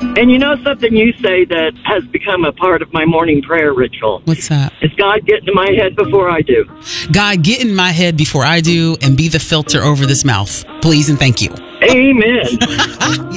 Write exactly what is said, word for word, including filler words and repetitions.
And you know something you say that has become a part of my morning prayer ritual? What's that? Is God get into my head before I do. God, get in my head before I do and be the filter over this mouth. Please and thank you. Amen.